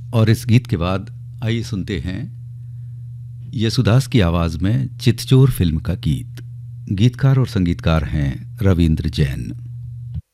और इस गीत के बाद आइए सुनते हैं येसुदास की आवाज़ में चितचोर फिल्म का गीत। गीतकार और संगीतकार हैं रविंद्र जैन।